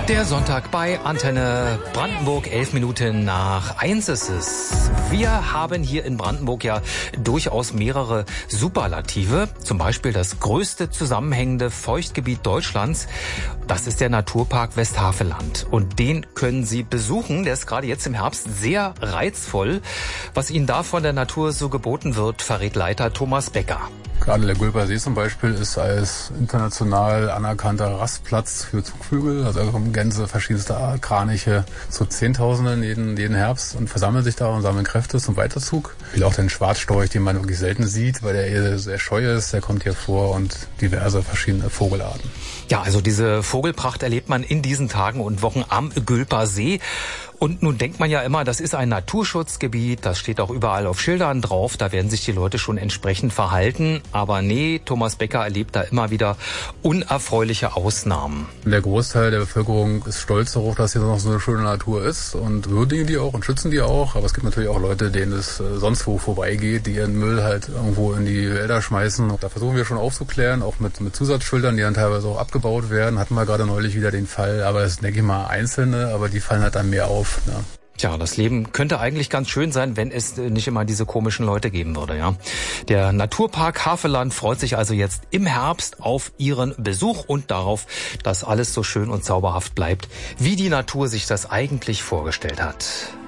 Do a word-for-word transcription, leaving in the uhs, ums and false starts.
Der Sonntag bei Antenne Brandenburg, elf Minuten nach eins ist es. Wir haben hier in Brandenburg ja durchaus mehrere Superlative. Zum Beispiel das größte zusammenhängende Feuchtgebiet Deutschlands. Das ist der Naturpark Westhaveland. Und den können Sie besuchen. Der ist gerade jetzt im Herbst sehr reizvoll. Was Ihnen da von der Natur so geboten wird, verrät Leiter Thomas Becker. Gerade der Gülper See zum Beispiel ist als international anerkannter Rastplatz für Zugvögel. Also da kommen Gänse verschiedenster Art, Kraniche, so Zehntausenden jeden, jeden Herbst und versammeln sich da und sammeln Kräfte zum Weiterzug. Wie auch den Schwarzstorch, den man wirklich selten sieht, weil der eher sehr scheu ist, der kommt hier vor, und diverse verschiedene Vogelarten. Ja, also diese Vogelpracht erlebt man in diesen Tagen und Wochen am Gülper See. Und nun denkt man ja immer, das ist ein Naturschutzgebiet, das steht auch überall auf Schildern drauf, da werden sich die Leute schon entsprechend verhalten. Aber nee, Thomas Becker erlebt da immer wieder unerfreuliche Ausnahmen. Der Großteil der Bevölkerung ist stolz darauf, dass hier noch so eine schöne Natur ist und würdigen die auch und schützen die auch. Aber es gibt natürlich auch Leute, denen es sonst wo vorbeigeht, die ihren Müll halt irgendwo in die Wälder schmeißen. Da versuchen wir schon aufzuklären, auch mit, mit Zusatzschildern, die dann teilweise auch abgebaut werden. Hatten wir gerade neulich wieder den Fall, aber das sind, denke ich mal, Einzelne, aber die fallen halt dann mehr auf. Ja. Tja, das Leben könnte eigentlich ganz schön sein, wenn es nicht immer diese komischen Leute geben würde, ja. Der Naturpark Haveland freut sich also jetzt im Herbst auf Ihren Besuch und darauf, dass alles so schön und zauberhaft bleibt, wie die Natur sich das eigentlich vorgestellt hat.